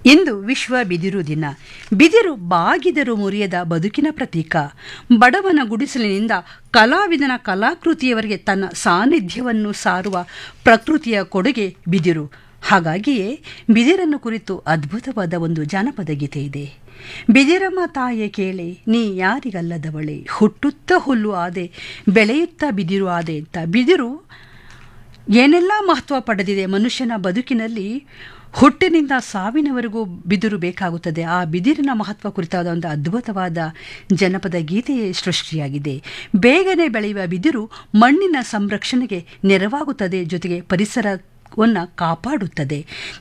ಇಂದು ವಿಶ್ವ ಬಿದಿರು ದಿನ. ಬಿದಿರು ಬಾಗಿದರೂ ಮುರಿಯದ ಬದುಕಿನ ಪ್ರತೀಕ. ಬಡವನ ಗುಡಿಸಲಿನಿಂದ ಕಲಾವಿದನ ಕಲಾಕೃತಿಯವರೆಗೆ ತನ್ನ ಸಾನ್ನಿಧ್ಯವನ್ನು ಸಾರುವ ಪ್ರಕೃತಿಯ ಕೊಡುಗೆ ಬಿದಿರು. ಹಾಗಾಗಿಯೇ ಬಿದಿರನ್ನು ಕುರಿತು ಅದ್ಭುತವಾದ ಒಂದು ಜಾನಪದ ಗೀತೆ ಇದೆ. ಬಿದಿರಮ್ಮ ತಾಯೆ ಕೇಳೆ, ನೀ ಯಾರಿಗಲ್ಲದವಳೆ, ಹುಟ್ಟುತ್ತ ಹುಲ್ಲು ಆದೆ, ಬೆಳೆಯುತ್ತ ಬಿದಿರು ಆದೆ ಅಂತ. ಬಿದಿರು ಏನೆಲ್ಲ ಮಹತ್ವ ಪಡೆದಿದೆ ಮನುಷ್ಯನ ಬದುಕಿನಲ್ಲಿ. ಹುಟ್ಟಿನಿಂದ ಸಾವಿನವರೆಗೂ ಬಿದಿರು ಬೇಕಾಗುತ್ತದೆ. ಆ ಬಿದಿರಿನ ಮಹತ್ವ ಕುರಿತಾದ ಒಂದು ಅದ್ಭುತವಾದ ಜನಪದ ಗೀತೆಯೇ ಸೃಷ್ಟಿಯಾಗಿದೆ. ಬೇಗನೆ ಬೆಳೆಯುವ ಬಿದಿರು ಮಣ್ಣಿನ ಸಂರಕ್ಷಣೆಗೆ ನೆರವಾಗುತ್ತದೆ, ಜೊತೆಗೆ ಪರಿಸರವನ್ನು ಕಾಪಾಡುತ್ತದೆ.